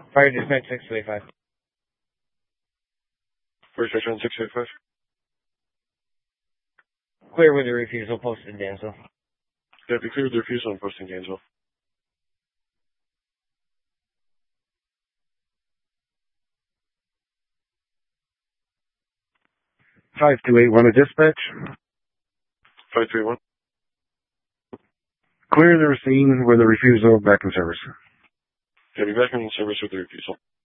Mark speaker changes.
Speaker 1: Fire dispatch 625.
Speaker 2: First section 625.
Speaker 1: Clear with the refusal, posted Dansville.
Speaker 2: Copy, clear with the refusal and posting Gainesville.
Speaker 3: 5281 to dispatch.
Speaker 2: 531.
Speaker 3: Clear the scene with a refusal, back in service.
Speaker 2: Copy, back in service with the refusal.